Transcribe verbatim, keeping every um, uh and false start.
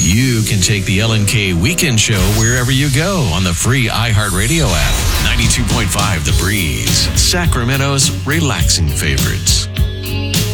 You can take the L N K Weekend Show wherever you go on the free iHeartRadio app. ninety-two point five The Breeze, Sacramento's relaxing favorites.